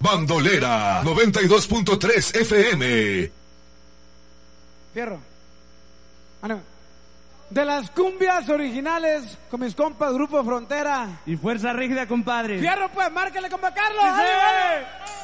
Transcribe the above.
Bandolera 92.3 FM. Fierro. De las cumbias originales con mis compas Grupo Frontera y Fuerza Rígida, compadre. Fierro, pues, márcale, compa Carlos. ¡Sí!